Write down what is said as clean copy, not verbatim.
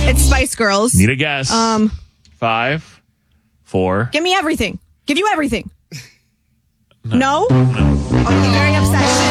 It's Spice Girls. Need a guess. 5, 4. Give me everything. Give you everything. No? Okay, very upset.